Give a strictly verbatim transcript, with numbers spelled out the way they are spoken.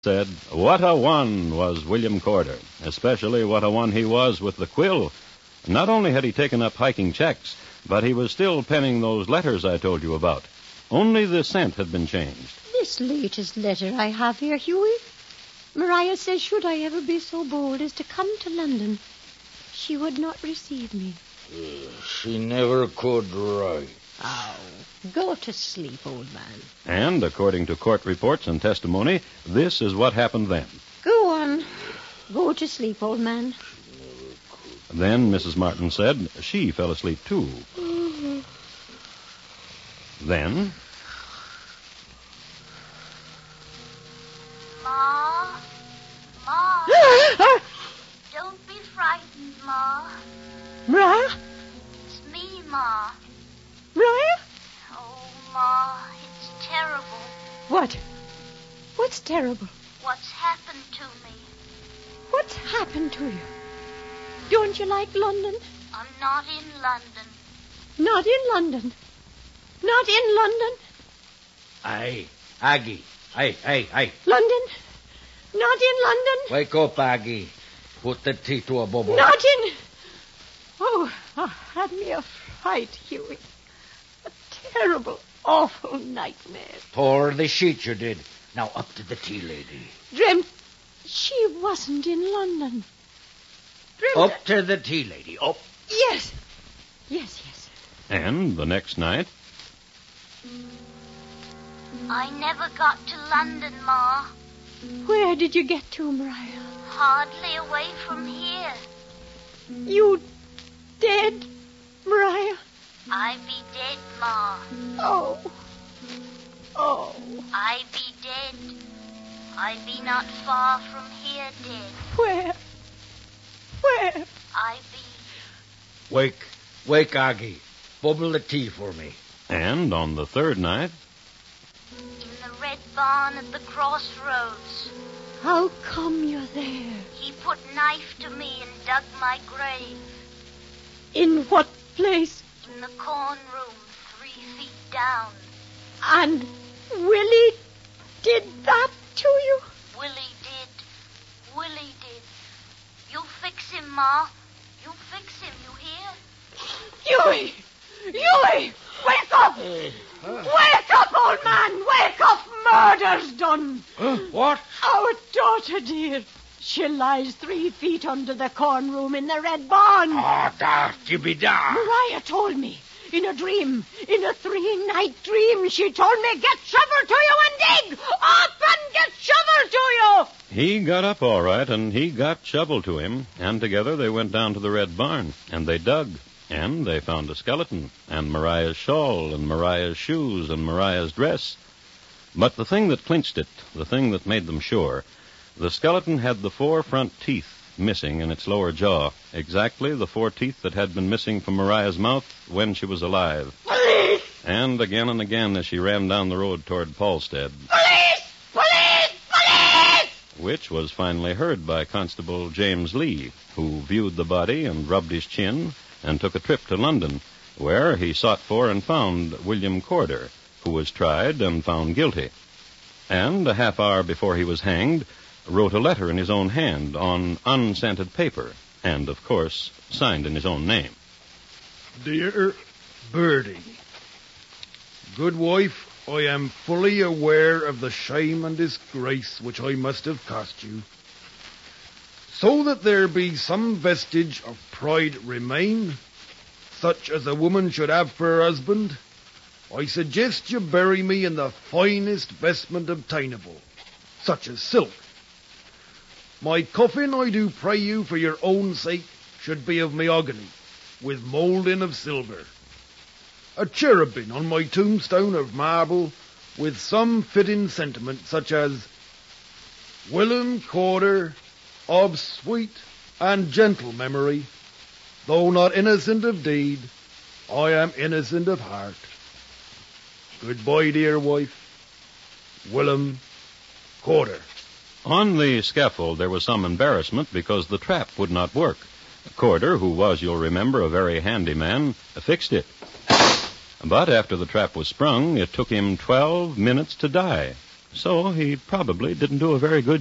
said, what a one was William Corder, especially what a one he was with the quill. Not only had he taken up hiking checks, but he was still penning those letters I told you about. Only the scent had been changed. This latest letter I have here, Hughie. Maria says, should I ever be so bold as to come to London, she would not receive me. Uh, she never could write. Oh, go to sleep, old man. And, according to court reports and testimony, this is what happened then. Go on. Go to sleep, old man. Then Missus Martin said she fell asleep, too. Mm-hmm. Then... Ma? Ma? Don't be frightened, Ma. Maria? It's me, Ma. Maria? Oh, Ma, it's terrible. What? What's terrible? What's happened to me? What's happened to you? Don't you like London? I'm not in London. Not in London. Not in London. Aye, Aggie. Aye, aye, aye. London? Not in London. Wake up, Aggie. Put the tea to a bubble. Not in... Oh, oh, had me a fright, Hughie. A terrible, awful nightmare. Tore the sheet you did. Now up to the tea lady. Dreamt she wasn't in London. Dreamt... Up to the tea lady. Up. Yes. Yes, yes. And the next night... I never got to London, Ma. Where did you get to, Maria? Hardly away from here. You dead, Maria? I be dead, Ma. Oh. Oh. I be dead. I be not far from here dead. Where? Where? I be... Wake. Wake, Aggie. Bubble the tea for me. And on the third night... in the red barn at the crossroads. How come you're there? He put knife to me and dug my grave. In what place? In the corn room, three feet down. And Willie did that to you? Willie did. Willie did. You fix him, Ma. You fix him, you hear? Hughie! Hughie! Wake up! Huh? Wake up, old man! Wake up! Murder's done! Huh? What? Our daughter, dear. She lies three feet under the corn room in the red barn. Ah, daft you be daft. Maria told me. In a dream. In a three-night dream, she told me, get shovel to you and dig! Up and get shovel to you! He got up all right, and he got shovel to him, and together they went down to the red barn, and they dug. And they found a skeleton, and Mariah's shawl, and Mariah's shoes, and Mariah's dress. But the thing that clinched it, the thing that made them sure, the skeleton had the four front teeth missing in its lower jaw, exactly the four teeth that had been missing from Mariah's mouth when she was alive. Police! And again and again as she ran down the road toward Paulstead. Police! Police! Police! Which was finally heard by Constable James Lee, who viewed the body and rubbed his chin and took a trip to London, where he sought for and found William Corder, who was tried and found guilty. And a half hour before he was hanged, wrote a letter in his own hand on unscented paper, and, of course, signed in his own name. Dear Birdie, good wife, I am fully aware of the shame and disgrace which I must have cost you. So that there be some vestige of pride remain, such as a woman should have for her husband, I suggest you bury me in the finest vestment obtainable, such as silk. My coffin, I do pray you, for your own sake, should be of mahogany, with moulding of silver. A cherubim on my tombstone of marble, with some fitting sentiment, such as, William Corder, of sweet and gentle memory, though not innocent of deed, I am innocent of heart. Goodbye, dear wife. William Corder. On the scaffold there was some embarrassment because the trap would not work. Corder, who was, you'll remember, a very handy man, fixed it. But after the trap was sprung, it took him twelve minutes to die. So he probably didn't do a very good